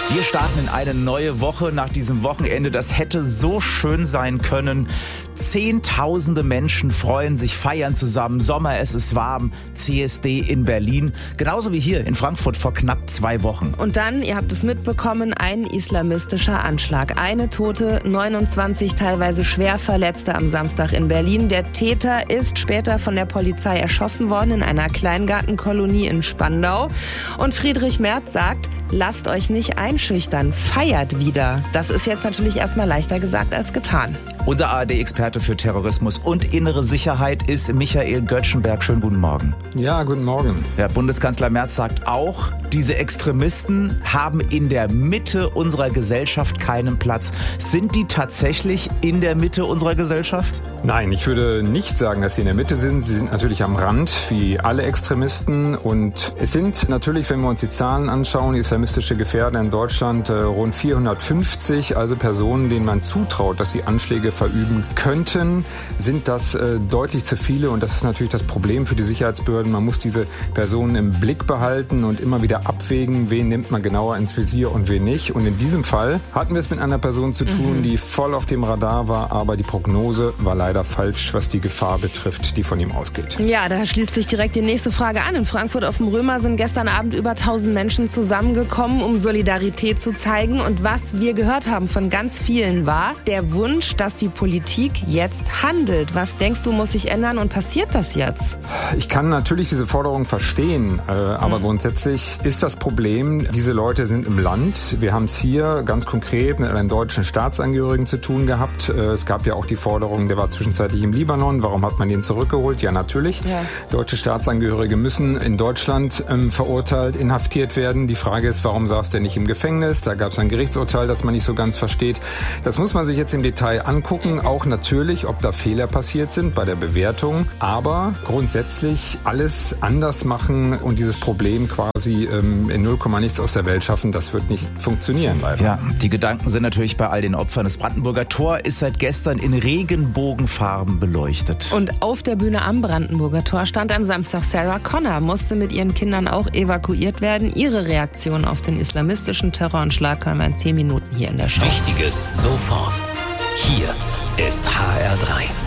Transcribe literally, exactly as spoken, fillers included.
Wir starten in eine neue Woche nach diesem Wochenende. Das hätte so schön sein können. Zehntausende Menschen freuen sich, feiern zusammen. Sommer, es ist warm. C S D in Berlin. Genauso wie hier in Frankfurt vor knapp zwei Wochen. Und dann, ihr habt es mitbekommen, ein islamistischer Anschlag. Eine Tote, neunundzwanzig teilweise schwer Verletzte am Samstag in Berlin. Der Täter ist später von der Polizei erschossen worden in einer Kleingartenkolonie in Spandau. Und Friedrich Merz sagt, lasst euch nicht einschüchtern, feiert wieder. Das ist jetzt natürlich erstmal leichter gesagt als getan. Unser A R D-Experte für Terrorismus und innere Sicherheit ist Michael Göttschenberg. Schönen guten Morgen. Ja, guten Morgen. Der Bundeskanzler Merz sagt auch, diese Extremisten haben in der Mitte unserer Gesellschaft keinen Platz. Sind die tatsächlich in der Mitte unserer Gesellschaft? Nein, ich würde nicht sagen, dass sie in der Mitte sind. Sie sind natürlich am Rand, wie alle Extremisten. Und es sind natürlich, wenn wir uns die Zahlen anschauen, die islamistische Gefährder in Deutschland, äh, rund vierhundertfünfzig, also Personen, denen man zutraut, dass sie Anschläge verüben könnten, sind das äh, deutlich zu viele. Und das ist natürlich das Problem für die Sicherheitsbehörden. Man muss diese Personen im Blick behalten und immer wieder abwägen, wen nimmt man genauer ins Visier und wen nicht. Und in diesem Fall hatten wir es mit einer Person zu tun, mhm. die voll auf dem Radar war, aber die Prognose war leider falsch, was die Gefahr betrifft, die von ihm ausgeht. Ja, da schließt sich direkt die nächste Frage an. In Frankfurt auf dem Römer sind gestern Abend über tausend Menschen zusammengekommen, um Solidarität zu zeigen. Und was wir gehört haben von ganz vielen war der Wunsch, dass die Politik jetzt handelt. Was denkst du, muss sich ändern und passiert das jetzt? Ich kann natürlich diese Forderung verstehen, äh, aber mhm. grundsätzlich ist das Problem, diese Leute sind im Land. Wir haben es hier ganz konkret mit einem deutschen Staatsangehörigen zu tun gehabt. Äh, es gab ja auch die Forderung, der war zwischenzeitlich im Libanon. Warum hat man ihn zurückgeholt? Ja, natürlich. Ja. Deutsche Staatsangehörige müssen in Deutschland ähm, verurteilt, inhaftiert werden. Die Frage ist, warum saß der nicht im Gefängnis? Da gab es ein Gerichtsurteil, das man nicht so ganz versteht. Das muss man sich jetzt im Detail angucken. Auch natürlich, ob da Fehler passiert sind bei der Bewertung. Aber grundsätzlich alles anders machen und dieses Problem quasi ähm, in null Komma nichts aus der Welt schaffen, das wird nicht funktionieren, leider. Ja, die Gedanken sind natürlich bei all den Opfern. Das Brandenburger Tor ist seit gestern in Regenbogenfarben beleuchtet. Und auf der Bühne am Brandenburger Tor stand am Samstag Sarah Connor, musste mit ihren Kindern auch evakuiert werden. Ihre Reaktion auf den islamistischen Terroranschlag hören wir in zehn Minuten hier in der Show. Wichtiges sofort. Hier ist H R drei.